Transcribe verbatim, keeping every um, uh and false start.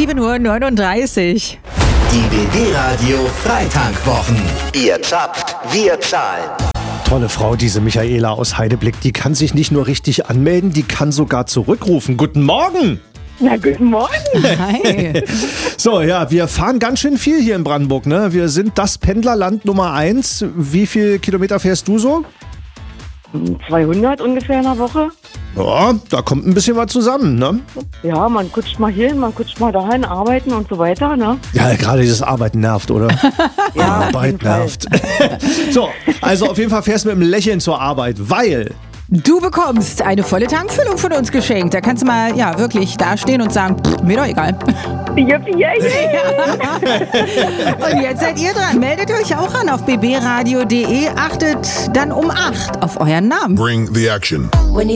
sieben Uhr neununddreißig. Die B B-Radio Freitankwochen. Ihr zappt, wir zahlen. Tolle Frau, diese Michaela aus Heideblick. Die kann sich nicht nur richtig anmelden, die kann sogar zurückrufen. Guten Morgen! Na, guten Morgen. Hi. So, ja, wir fahren ganz schön viel hier in Brandenburg, ne? Wir sind das Pendlerland Nummer eins. Wie viel Kilometer fährst du so? zweihundert ungefähr in der Woche. Ja, da kommt ein bisschen was zusammen, ne? Ja, man kutscht mal hier hin, man kutscht mal dahin, arbeiten und so weiter, ne? Ja, gerade dieses Arbeiten nervt, oder? Ja, auf Arbeit jeden Fall. nervt. So, also auf jeden Fall fährst du mit einem Lächeln zur Arbeit, weil... Du bekommst eine volle Tankfüllung von uns geschenkt. Da kannst du mal, ja, wirklich dastehen und sagen, pff, mir doch egal. Yippie, yay, yay. Und jetzt seid ihr dran. Meldet euch auch an auf b b radio punkt d e. Achtet dann um acht auf euren Namen. Bring the action. When you